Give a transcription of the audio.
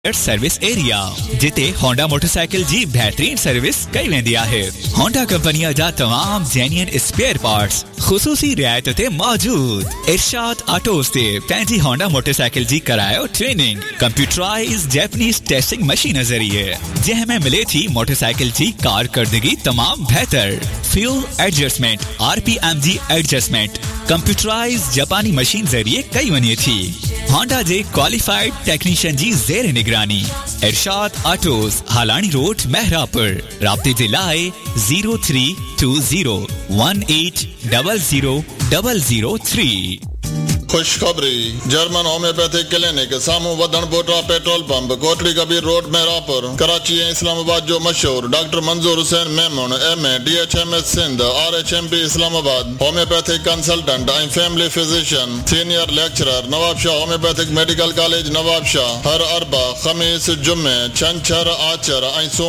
Service area जिते Honda motorcycle जी बेहतरीन service कई वेंदी आहे। होंडा कंपनी जा तमाम जेन्युइन स्पेयर पार्ट्स खुसूसी रियायत ते मौजूद। इरशाद ऑटोस ते पंहिंजी होंडा मोटरसाइकिल जी करायो training computerise Japanese testing machine ज़रिए जंहिंमें मिले थी मोटरसाइकिल जी कारकर्दगी तमाम बेहतर। फ्यूल एडजस्टमेंट RPM जी एडजस्टमेंट कंप्यूटराइज जापानी मशीन ज़रिए कई वञे थी। होंडा जे क्वालिफाइड टेक्नीशियन जी ज़ेर निगरानी। इरशाद ऑटोस हालानी रोड महरापुर। राब्ते जे लाए 0320180003। खुशखबरी जर्मन होम्योपैथिक क्लिनिक सामू वधन बोटा petrol pump Kotli Kabir road Mehrabpur Karachi ऐं इस्लामाबाद जो मशहूर डॉक्टर मंजूर Hussain Memon MA DHMS Sindh RHMP Islamabad homeopathic consultant ऐं family physician senior lecturer Nawab Shah homeopathic medical college Nawab Shah हर अरबा खमीस जुम्मे छंछर आचर ऐं